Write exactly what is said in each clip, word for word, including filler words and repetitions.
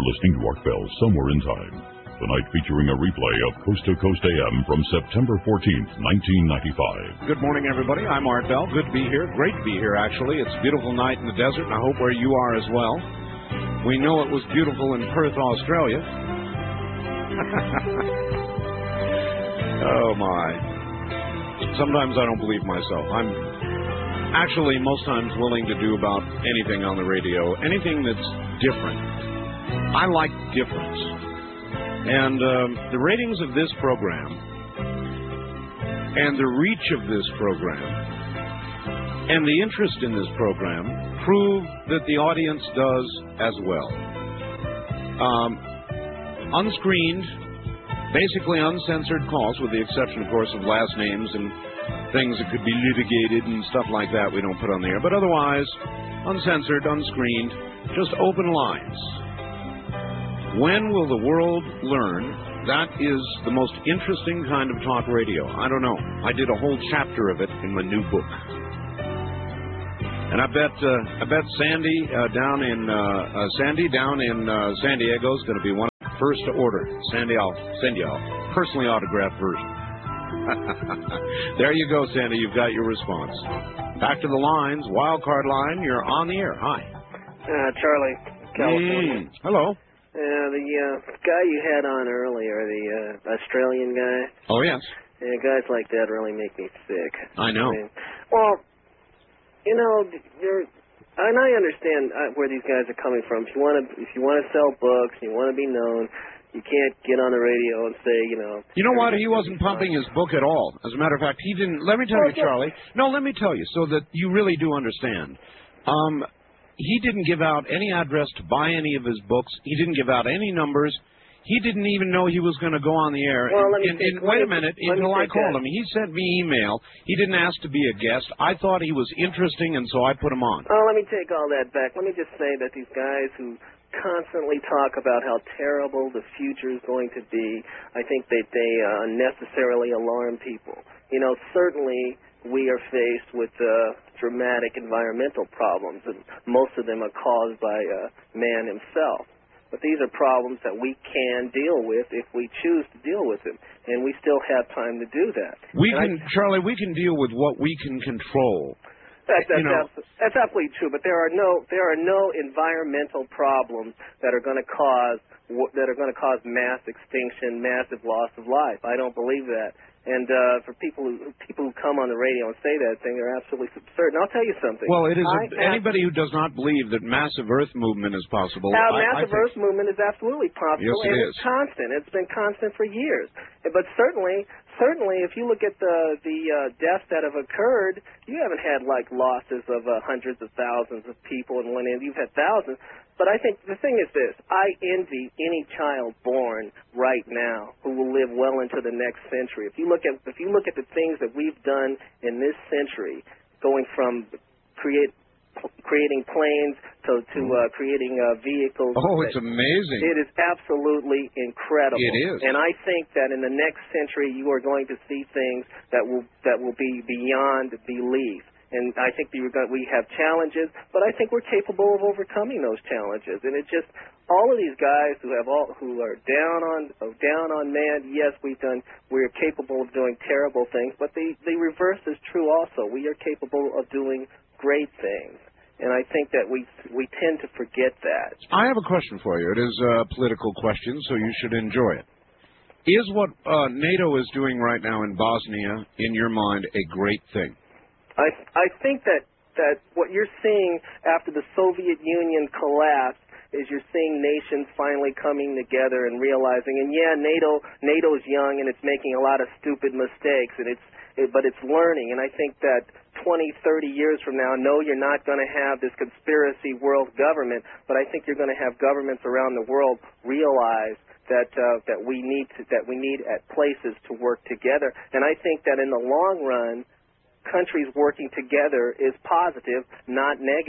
listening to Art Bell Somewhere in Time. Tonight featuring a replay of Coast to Coast A M from September fourteenth, nineteen ninety-five. Good morning, everybody. I'm Art Bell. Good to be here. Great to be here, actually. It's a beautiful night in the desert, and I hope where you are as well. We know it was beautiful in Perth, Australia. Oh, my. Sometimes I don't believe myself. I'm actually most times willing to do about anything on the radio, anything that's different. I like difference. And um, the ratings of this program and the reach of this program and the interest in this program prove that the audience does as well. Um, unscreened, basically uncensored calls, with the exception, of course, of last names and things that could be litigated and stuff like that we don't put on the air. But otherwise, uncensored, unscreened, just open lines. When will the world learn that is the most interesting kind of talk radio? I don't know. I did a whole chapter of it in my new book. And I bet uh, I bet Sandy uh, down in uh, uh, Sandy down in uh, San Diego is going to be one of the first to order. Sandy, I'll send you a personally autographed version. There you go, Sandy. You've got your response. Back to the lines. Wild card line. You're on the air. Hi. Uh, Charlie, California. Mm. Hello. Uh, the uh, guy you had on earlier, the uh, Australian guy. Oh, yes. Yeah, guys like that really make me sick. I know. I mean, well, you know, you're, and I understand uh, where these guys are coming from. If you want to, if you want to sell books, you want to be known, you can't get on the radio and say, you know. You know what? He wasn't pumping his book at all. As a matter of fact, he didn't. Let me tell well, you, Charlie. No, let me tell you, so that you really do understand. Um. He didn't give out any address to buy any of his books. He didn't give out any numbers. He didn't even know he was going to go on the air. Well, let me in, take, in, wait let a minute, me, until I called that. him. He sent me email. He didn't ask to be a guest. I thought he was interesting, and so I put him on. Oh, let me take all that back. Let me just say that these guys who constantly talk about how terrible the future is going to be, I think that they uh, unnecessarily alarm people. You know, certainly we are faced with uh, dramatic environmental problems, and most of them are caused by uh, man himself. But these are problems that we can deal with if we choose to deal with them, and we still have time to do that. We and can, I, Charlie, we can deal with what we can control. That, that's, you know, absolutely, that's absolutely true, but there are no there are no environmental problems that are going to cause that are going to cause mass extinction, massive loss of life. I don't believe that. And uh, for people who people who come on the radio and say that thing, they're absolutely absurd. And I'll tell you something. Well, it is I, a, anybody who does not believe that massive Earth movement is possible. Now, I, massive I think, Earth movement is absolutely possible, yes, it and is. it's constant. It's been constant for years. But certainly, certainly, if you look at the the uh, deaths that have occurred, you haven't had like losses of uh, hundreds of thousands of people in one end. You've had thousands. But I think the thing is this: I envy any child born right now who will live well into the next century. If you look at if you look at the things that we've done in this century, going from create creating planes to to uh, creating uh, vehicles. Oh, it's amazing! It is absolutely incredible. It is, and I think that in the next century you are going to see things that will that will be beyond belief. And I think we have challenges, but I think we're capable of overcoming those challenges. And it just all of these guys who have all who are down on down on man. Yes, we've done. We're capable of doing terrible things, but the the reverse is true also. We are capable of doing great things, and I think that we we tend to forget that. I have a question for you. It is a political question, so you should enjoy it. Is what uh, NATO is doing right now in Bosnia, in your mind, a great thing? I I think that, that what you're seeing after the Soviet Union collapsed is you're seeing nations finally coming together and realizing, and yeah, NATO NATO's young and it's making a lot of stupid mistakes, and it's it, but it's learning. And I think that twenty, thirty years from now, no, you're not going to have this conspiracy world government, but I think you're going to have governments around the world realize that uh, that we need to, that we need at places to work together. And I think that in the long run, countries working together is positive, not negative.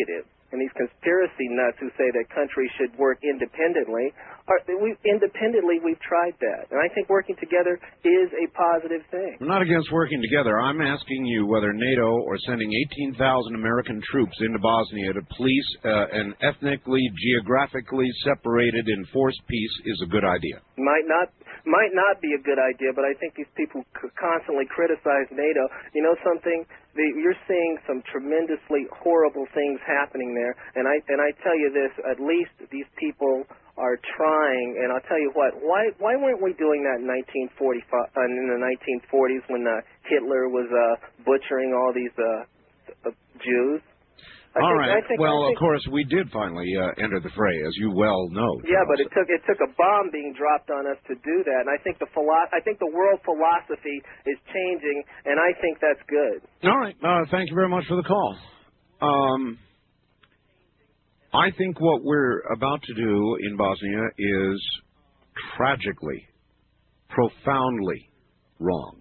and these conspiracy nuts who say that countries should work independently, are, we, independently we've tried that. And I think working together is a positive thing. I'm not against working together. I'm asking you whether NATO or sending eighteen thousand American troops into Bosnia to police uh, an ethnically, geographically separated, enforced peace is a good idea. Might not might not be a good idea, but I think these people c- constantly criticize NATO. You know something? The, you're seeing some tremendously horrible things happening there, and I and I tell you this: at least these people are trying. And I'll tell you what: why why weren't we doing that in nineteen forty-five? Uh, in the nineteen forties, when uh, Hitler was uh, butchering all these uh, uh, Jews. I All think, right. I think, well, I think, of course, we did finally uh, enter the fray, as you well know. Yeah, but it took it took a bomb being dropped on us to do that, and I think the philo- I think the world philosophy is changing, and I think that's good. All right. Uh, thank you very much for the call. Um, I think what we're about to do in Bosnia is tragically, profoundly wrong.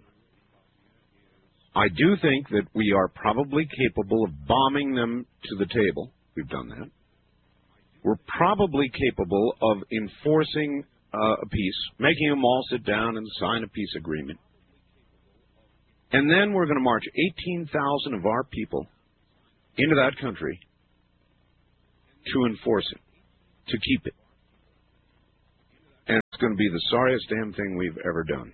I do think that we are probably capable of bombing them to the table. We've done that. We're probably capable of enforcing uh, a peace, making them all sit down and sign a peace agreement. And then we're going to march eighteen thousand of our people into that country to enforce it, to keep it. And it's going to be the sorriest damn thing we've ever done.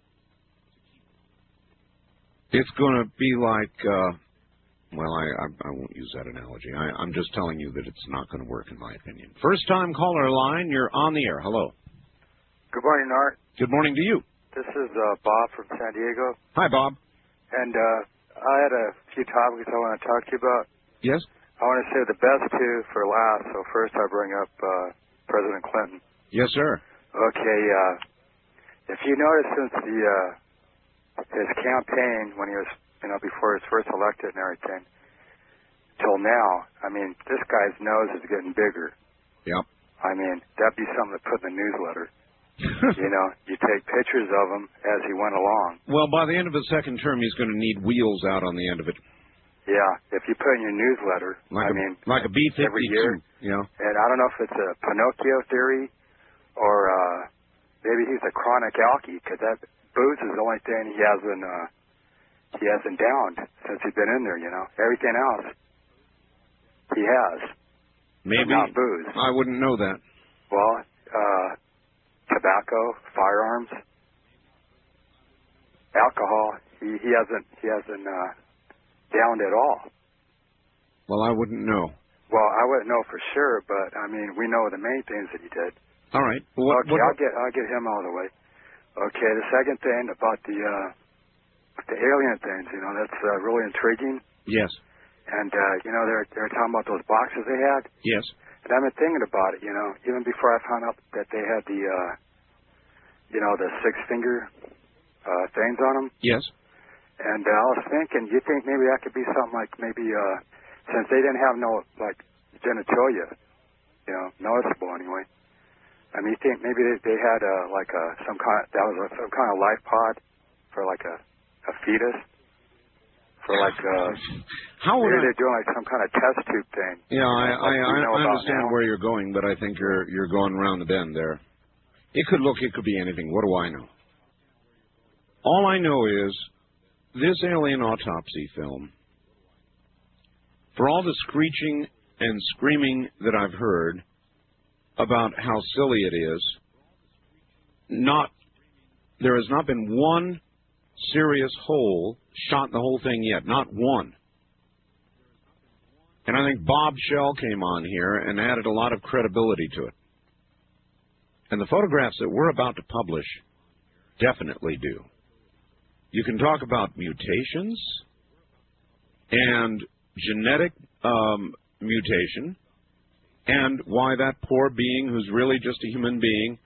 It's going to be like, uh, well, I, I, I won't use that analogy. I, I'm just telling you that it's not going to work, in my opinion. First-time caller line, you're on the air. Hello. Good morning, Art. Good morning to you. This is uh, Bob from San Diego. Hi, Bob. And uh, I had a few topics I want to talk to you about. Yes? I want to say the best two for last. So first I bring up uh, President Clinton. Yes, sir. Okay. Uh, if you notice since the... Uh, his campaign when he was, you know, before he was first elected and everything, till now, I mean, this guy's nose is getting bigger. Yep. I mean, that'd be something to put in the newsletter. You know, you take pictures of him as he went along. Well, by the end of his second term, he's going to need wheels out on the end of it. Yeah, if you put in your newsletter, like I a, mean, like a B fifty-two. every year. Yeah. And I don't know if it's a Pinocchio theory or uh, maybe he's a chronic alkie, because that booze is the only thing he hasn't uh, he hasn't downed since he's been in there. You know, everything else he has. Maybe not booze. I wouldn't know that. Well, uh, tobacco, firearms, alcohol. He he hasn't he hasn't uh, downed at all. Well, I wouldn't know. Well, I wouldn't know for sure, but I mean, we know the main things that he did. All right. Well, what, okay, what, I'll get I'll get him out of the way. Okay, the second thing about the uh, the alien things, you know, that's uh, really intriguing. Yes. And uh, you know, they're they're talking about those boxes they had. Yes. And I've been thinking about it, you know, even before I found out that they had the, uh, you know, the six finger uh, things on them. Yes. And uh, I was thinking, you think maybe that could be something like maybe uh, since they didn't have no like genitalia, you know, noticeable anyway. I mean, you think maybe they, they had uh, like a some kind that was a, some kind of life pod for like a, a fetus. For like, uh, how would maybe I... they're doing like some kind of test tube thing. Yeah, I, I, I, I understand now. where you're going, but I think you're you're going around the bend there. It could look, it could be anything. What do I know? All I know is this alien autopsy film, for all the screeching and screaming that I've heard about how silly it is, not there has not been one serious hole shot in the whole thing yet. Not one. And I think Bob Shell came on here and added a lot of credibility to it. And the photographs that we're about to publish definitely do. You can talk about mutations and genetic um, mutation and why that poor being who's really just a human being,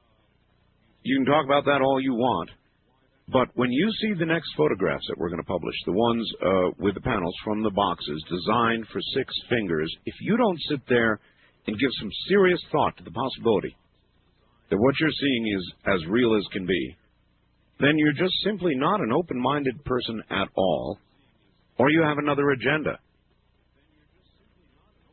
you can talk about that all you want. But when you see the next photographs that we're going to publish, the ones uh, with the panels from the boxes designed for six fingers, if you don't sit there and give some serious thought to the possibility that what you're seeing is as real as can be, then you're just simply not an open-minded person at all, or you have another agenda.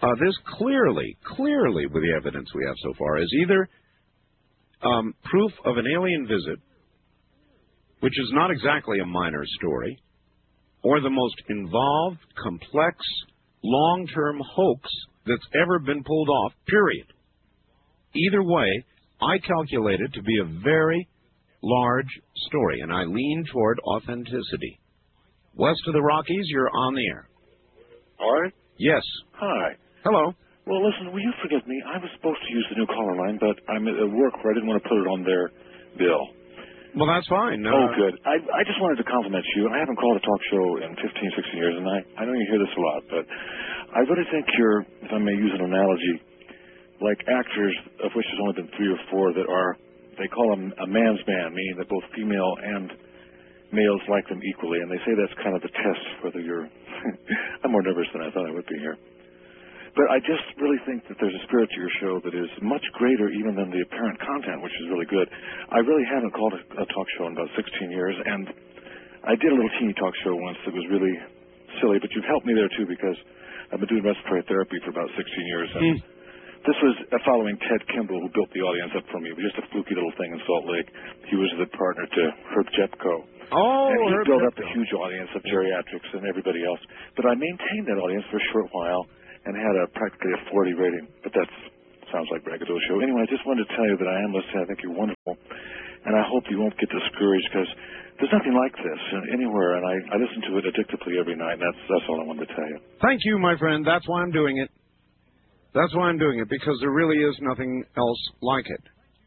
Uh, this clearly, clearly, with the evidence we have so far, is either um, proof of an alien visit, which is not exactly a minor story, or the most involved, complex, long-term hoax that's ever been pulled off, period. Either way, I calculate it to be a very large story, and I lean toward authenticity. West of the Rockies, you're on the air. Art? Yes. Hi. Hello. Well, listen, will you forgive me? I was supposed to use the new caller line, but I'm at work where I didn't want to put it on their bill. Well, that's fine. Uh, oh, good. I, I just wanted to compliment you. I haven't called a talk show in fifteen, sixteen years, and I, I know you hear this a lot, but I really think you're, if I may use an analogy, like actors, of which there's only been three or four that are, they call them a man's man, meaning that both female and males like them equally, and they say that's kind of the test whether you're, I'm more nervous than I thought I would be here. But I just really think that there's a spirit to your show that is much greater even than the apparent content, which is really good. I really haven't called a, a talk show in about sixteen years, and I did a little teeny talk show once that was really silly, but you've helped me there, too, because I've been doing respiratory therapy for about sixteen years. And mm. This was following Ted Kimball, who built the audience up for me. It was just a fluky little thing in Salt Lake. He was the partner to Herb Jepko. Oh, and he Herb built Jepko. up a huge audience of geriatrics and everybody else. But I maintained that audience for a short while and had a practically a forty rating. But that sounds like braggadocio. Anyway, I just wanted to tell you that I am listening. I think you're wonderful. And I hope you won't get discouraged, because there's nothing like this anywhere. And I, I listen to it addictively every night, and that's, that's all I wanted to tell you. Thank you, my friend. That's why I'm doing it. That's why I'm doing it, because there really is nothing else like it.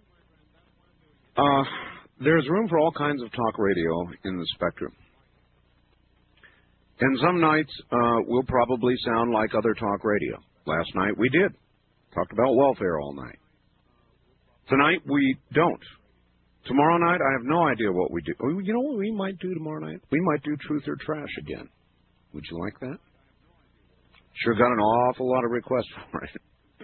Uh, there's room for all kinds of talk radio in the spectrum. And some nights uh, will probably sound like other talk radio. Last night we did. Talked about welfare all night. Tonight we don't. Tomorrow night I have no idea what we do. You know what we might do tomorrow night? We might do Truth or Trash again. Would you like that? Sure got an awful lot of requests for it.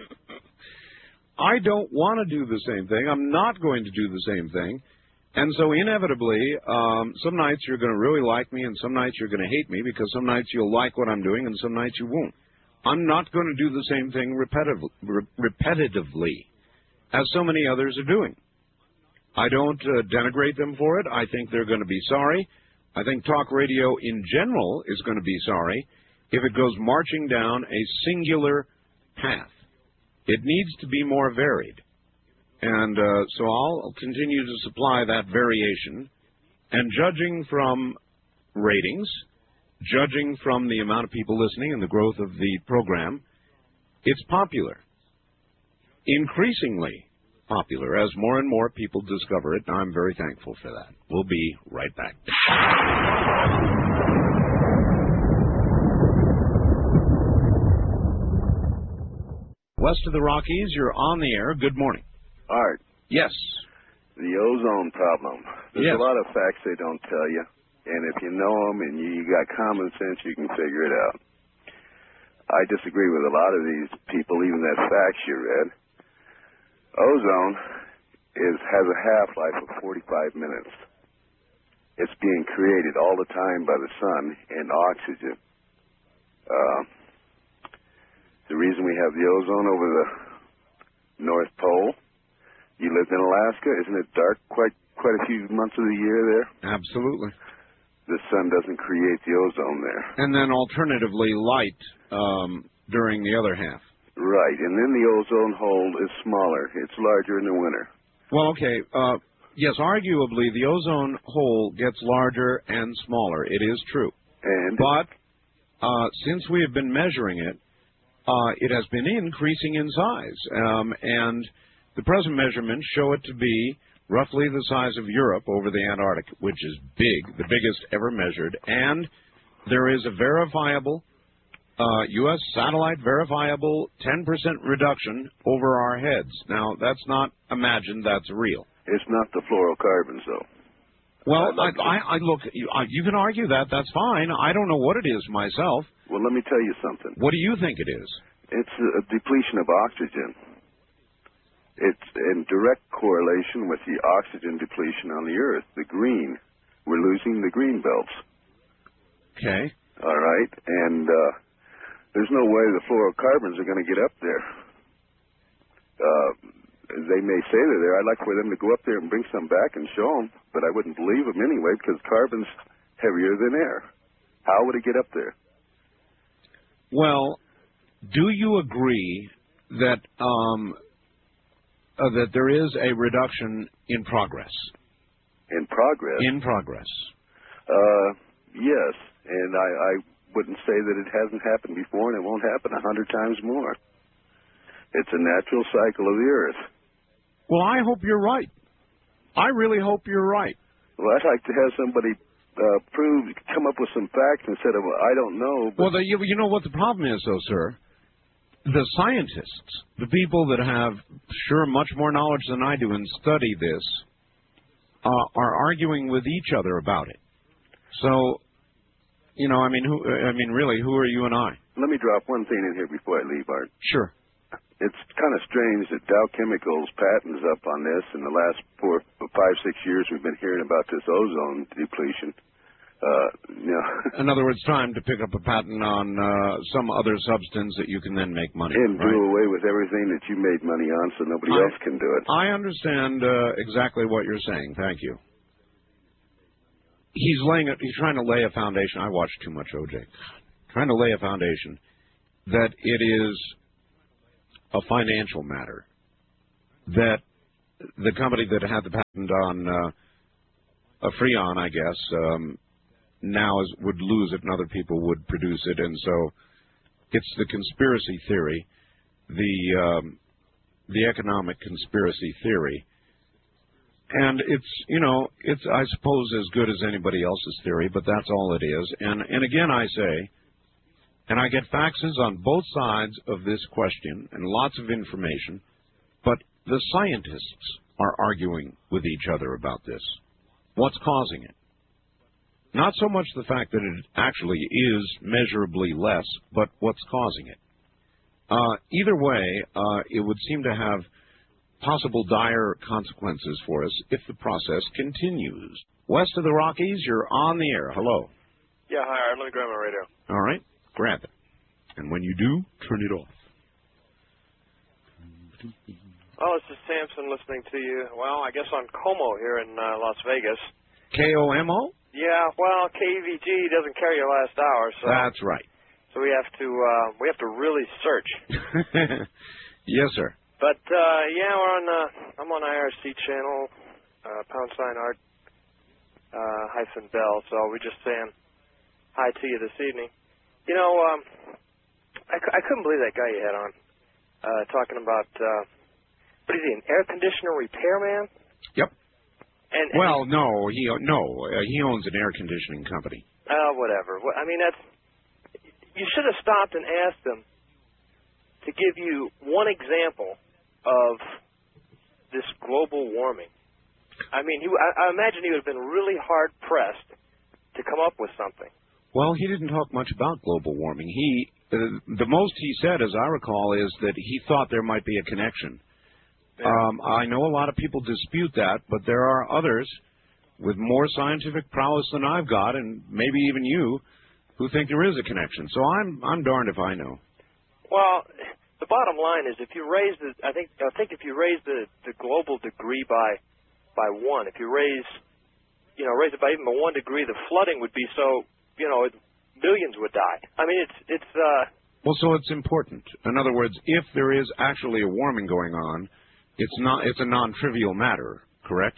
I don't want to do the same thing. I'm not going to do the same thing. And so inevitably, um, some nights you're going to really like me, and some nights you're going to hate me, because some nights you'll like what I'm doing, and some nights you won't. I'm not going to do the same thing repetitive, re- repetitively, as so many others are doing. I don't uh, denigrate them for it. I think they're going to be sorry. I think talk radio in general is going to be sorry if it goes marching down a singular path. It needs to be more varied. And uh, so I'll continue to supply that variation. And judging from ratings, judging from the amount of people listening and the growth of the program, it's popular. Increasingly popular as more and more people discover it. And I'm very thankful for that. We'll be right back. West of the Rockies, you're on the air. Good morning. Art. Yes. The ozone problem. There's yes. a lot of facts they don't tell you, and if you know them and you, you got common sense, you can figure it out. I disagree with a lot of these people, even that facts you read. Ozone is has a half-life of forty-five minutes. It's being created all the time by the sun and oxygen. Uh, the reason we have the ozone over the North Pole. You lived in Alaska. Isn't it dark quite quite a few months of the year there? Absolutely. The sun doesn't create the ozone there. And then alternatively, light um, during the other half. Right. And then the ozone hole is smaller. It's larger in the winter. Well, okay. Uh, yes, arguably, the ozone hole gets larger and smaller. It is true. And? But uh, since we have been measuring it, uh, it has been increasing in size. Um, and the present measurements show it to be roughly the size of Europe over the Antarctic, which is big, the biggest ever measured. And there is a verifiable, uh, U S satellite verifiable ten percent reduction over our heads. Now, that's not imagined, that's real. It's not the fluorocarbons, though. Well, I, I, I look, you, you can argue that, that's fine. I don't know what it is myself. Well, let me tell you something. What do you think it is? It's a depletion of oxygen. It's in direct correlation with the oxygen depletion on the Earth, the green. We're losing the green belts. Okay. All right. And uh, There's no way the fluorocarbons are going to get up there. Uh, they may say they're there. I'd like for them to go up there and bring some back and show them, but I wouldn't believe them anyway because carbon's heavier than air. How would it get up there? Well, do you agree that um, uh, that there is a reduction in progress? In progress? In progress. Uh, yes, and I, I wouldn't say that it hasn't happened before, and it won't happen a hundred times more. It's a natural cycle of the Earth. Well, I hope you're right. I really hope you're right. Well, I'd like to have somebody uh, prove, come up with some facts instead of, I don't know. But well, the, you, you know what the problem is, though, sir? The scientists, the people that have, sure, much more knowledge than I do and study this, uh, are arguing with each other about it. So, you know, I mean, who, I mean, really, who are you and I? Let me drop one thing in here before I leave, Art. Sure. It's kind of strange that Dow Chemicals patents up on this. In the last four, five, six years, we've been hearing about this ozone depletion. Uh, you know. In other words, time to pick up a patent on uh, some other substance that you can then make money. And right? do away with everything that you made money on so nobody I, else can do it. I understand uh, exactly what you're saying. Thank you. He's laying a, he's trying to lay a foundation. I watch too much O J. Trying to lay a foundation that it is a financial matter, that the company that had the patent on uh, a Freon, I guess, um, now is, would lose it and other people would produce it. And so it's the conspiracy theory, the um, the economic conspiracy theory. And it's, you know, it's, I suppose, as good as anybody else's theory, but that's all it is. And, and again, I say, and I get faxes on both sides of this question and lots of information, but the scientists are arguing with each other about this. What's causing it? Not so much the fact that it actually is measurably less, but what's causing it. Uh, either way, uh, it would seem to have possible dire consequences for us if the process continues. West of the Rockies, you're on the air. Hello. Yeah, hi. Let me grab my radio. All right. Grab it. And when you do, turn it off. Oh, this is Samson listening to you. Well, I guess on Como here in uh, Las Vegas. K O M O? Yeah, well, K V G doesn't carry your last hour, so that's right. So we have to uh, we have to really search. Yes, sir. But uh, yeah, we're on. Uh, I'm on I R C channel, uh, pound sign art uh, hyphen bell. So we're just saying hi to you this evening. You know, um, I, I couldn't believe that guy you had on uh, talking about uh, what is he, an air conditioner repairman? Yep. And, and well, no, he no, uh, he owns an air conditioning company. Oh, uh, whatever. I mean, that's you should have stopped and asked him to give you one example of this global warming. I mean, he, I, I imagine he would have been really hard pressed to come up with something. Well, he didn't talk much about global warming. He uh, the most he said, as I recall, is that he thought there might be a connection. Um, I know a lot of people dispute that, but there are others with more scientific prowess than I've got, and maybe even you, who think there is a connection. So I'm I'm darned if I know. Well, the bottom line is, if you raise the, I think I think if you raise the, the global degree by by one, if you raise, you know, raise it by even by one degree, the flooding would be so, you know, millions would die. I mean, it's it's. Uh, well, so it's important. In other words, if there is actually a warming going on, it's not it's a non-trivial matter, correct?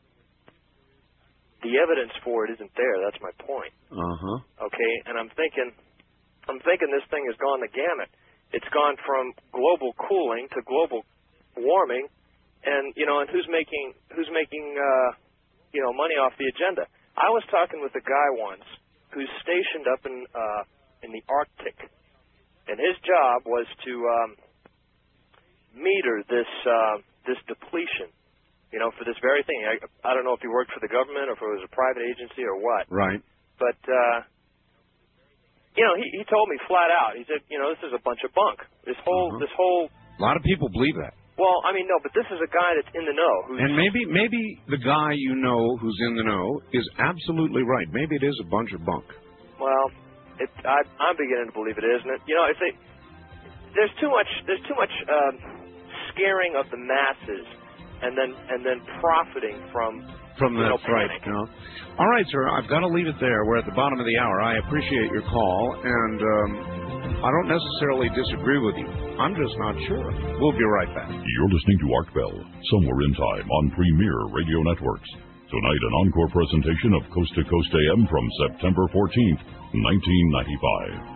The evidence for it isn't there. That's my point. Uh-huh. Okay, and I'm thinking, I'm thinking this thing has gone the gamut. It's gone from global cooling to global warming, and you know, and who's making who's making uh, you know money off the agenda? I was talking with a guy once who's stationed up in uh, in the Arctic, and his job was to um, meter this uh, this depletion. You know, for this very thing. I, I don't know if he worked for the government or if it was a private agency or what. Right. But, uh, you know, he, he told me flat out. He said, you know, this is a bunch of bunk. This whole, uh-huh. this whole. A lot of people believe that. Well, I mean, no, but this is a guy that's in the know. Who's, and maybe, maybe the guy you know who's in the know is absolutely right. Maybe it is a bunch of bunk. Well, It, I, I'm beginning to believe it is, and it, you know, it's a, there's too much there's too much um, scaring of the masses, and then and then profiting from from you that know, right. panic. No. All right, sir. I've got to leave it there. We're at the bottom of the hour. I appreciate your call, and um, I don't necessarily disagree with you. I'm just not sure. We'll be right back. You're listening to Art Bell, Somewhere in Time on Premier Radio Networks. Tonight, an encore presentation of Coast to Coast A M from September fourteenth, nineteen ninety-five.